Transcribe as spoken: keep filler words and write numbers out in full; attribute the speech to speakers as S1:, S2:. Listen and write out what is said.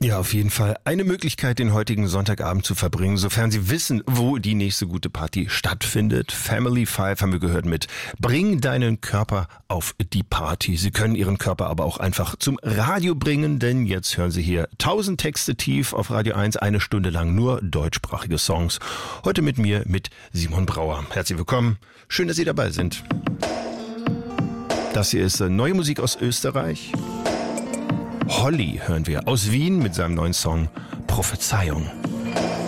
S1: Ja, auf jeden Fall eine Möglichkeit, den heutigen Sonntagabend zu verbringen, sofern Sie wissen, wo die nächste gute Party stattfindet. Family Five haben wir gehört mit Bring deinen Körper auf die Party. Sie können Ihren Körper aber auch einfach zum Radio bringen, denn jetzt hören Sie hier tausend Texte tief auf Radio eins, eine Stunde lang nur deutschsprachige Songs. Heute mit mir, mit Simon Brauer. Herzlich willkommen, schön, dass Sie dabei sind. Das hier ist neue Musik aus Österreich. Holly hören wir aus Wien mit seinem neuen Song Prophezeiung.